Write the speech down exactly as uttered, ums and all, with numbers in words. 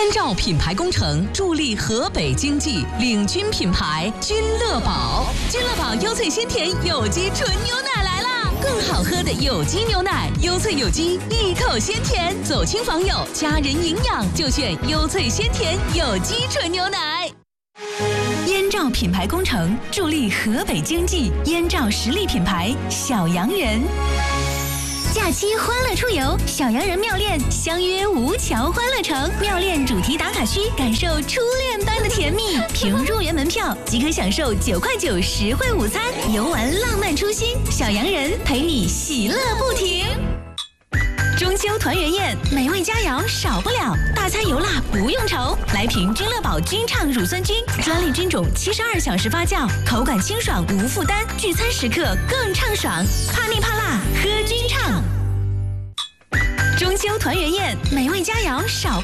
燕赵品牌工程助力河北经济，领军品牌君乐宝。君乐宝优萃鲜甜有机纯牛奶来啦！更好喝的有机牛奶，优萃有机，一口鲜甜。走亲访友，家人营养就选优萃鲜甜有机纯牛奶。燕赵品牌工程助力河北经济，燕赵实力品牌小洋人。假期欢乐出游，小洋人妙恋相约吴桥欢乐城，妙恋主题打卡区，感受初恋般的甜蜜。凭入园门票即可享受九块九实惠午餐，游玩浪漫初心，小洋人陪你喜乐不停。中秋团圆宴，美味佳肴少不了，大餐油辣不用愁。来瓶君乐宝君畅乳酸菌，专利菌种，七十二小时发酵，口感清爽无负担，聚餐时刻更畅爽。怕腻怕辣，喝君畅。中秋团圆宴，美味佳肴少。